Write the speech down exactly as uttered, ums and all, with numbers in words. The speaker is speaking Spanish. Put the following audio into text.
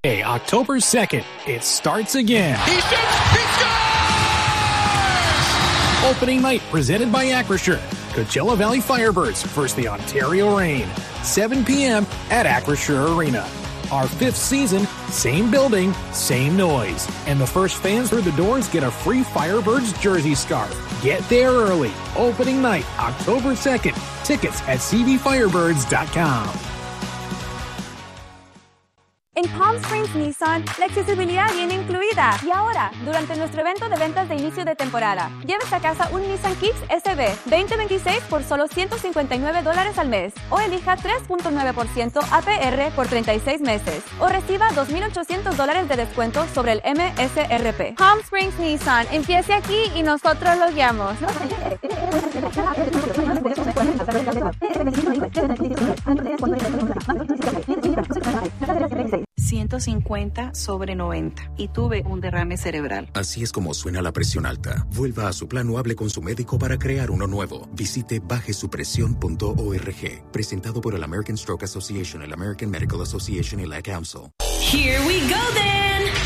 Hey, October second, it starts again. He shoots, he scores! Opening night presented by Acrisure. Coachella Valley Firebirds versus the Ontario Reign. seven p.m. at Acrisure Arena. Our fifth season, same building, same noise. And the first fans through the doors get a free Firebirds jersey scarf. Get there early. Opening night, October second. Tickets at c v firebirds dot com. En Palm Springs Nissan, la accesibilidad viene incluida. Y ahora, durante nuestro evento de ventas de inicio de temporada, llévese a casa un Nissan Kicks S V veinte veintiséis por solo ciento cincuenta y nueve dólares al mes. O elija tres punto nueve por ciento A P R por treinta y seis meses. O reciba dos mil ochocientos dólares de descuento sobre el M S R P. Palm Springs Nissan, empiece aquí y nosotros lo guiamos. ciento cincuenta sobre noventa y tuve un derrame cerebral. Así es como suena la presión alta. Vuelva a su plan o hable con su médico para crear uno nuevo. Visite baje su presión punto org. Presentado por el American Stroke Association, el American Medical Association y la Council. Here we go then.